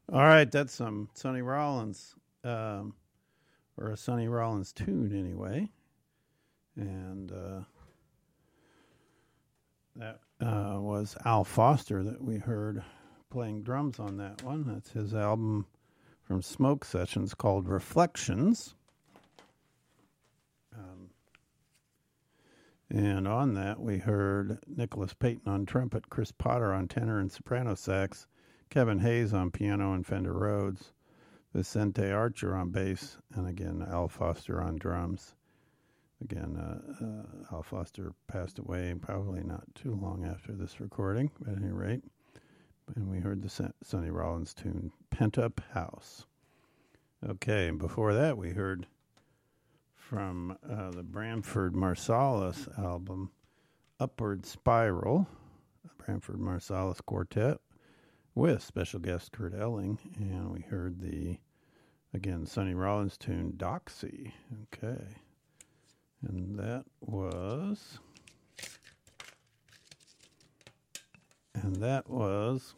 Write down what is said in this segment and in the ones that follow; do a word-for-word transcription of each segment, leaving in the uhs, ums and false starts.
All right, that's some Sonny Rollins, um, or a Sonny Rollins tune anyway. And uh, that uh, was Al Foster that we heard playing drums on that one. That's his album from Smoke Sessions called Reflections. Um, and on that, we heard Nicholas Payton on trumpet, Chris Potter on tenor and soprano sax, Kevin Hayes on piano and Fender Rhodes, Vicente Archer on bass, and again, Al Foster on drums. Again, uh, uh, Al Foster passed away probably not too long after this recording, at any rate. And we heard the Sonny Rollins tune, Pent Up House. Okay, and before that, we heard from uh, the Branford Marsalis album, Upward Spiral, Branford Marsalis Quartet, with special guest Kurt Elling. And we heard the, again, Sonny Rollins tune, Doxy. Okay. And that was, and that was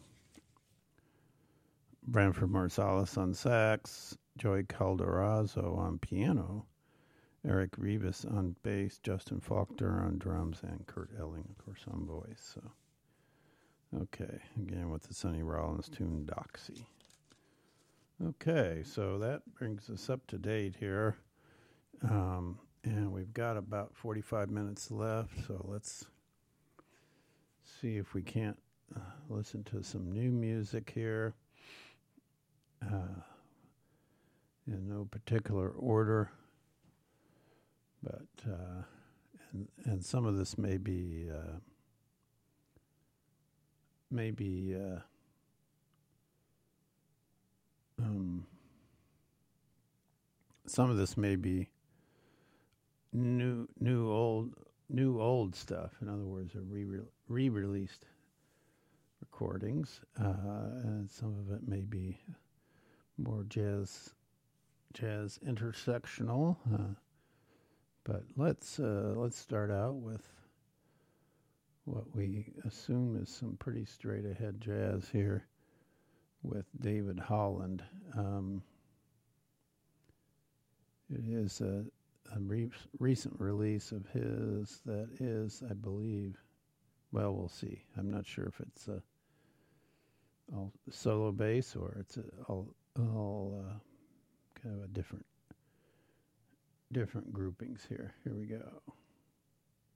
Branford Marsalis on sax, Joey Calderazzo on piano, Eric Rivas on bass, Justin Faulkner on drums, and Kurt Elling, of course, on voice. So, okay, again with the Sonny Rollins tune, Doxy. Okay, so that brings us up to date here. Um, And we've got about forty-five minutes left, so let's see if we can't uh, listen to some new music here uh, in no particular order. But, uh, and, and some of this may be, uh, maybe, uh, um, some of this may be new new old new old stuff. In other words, are re re-released recordings, uh, and some of it may be more jazz jazz intersectional. Uh, but let's uh, let's start out with what we assume is some pretty straight ahead jazz here with David Holland. Um, it is a A re- recent release of his that is, I believe, well, we'll see. I'm not sure if it's a all solo bass or it's a, all all uh, kind of a different different groupings here. Here we go.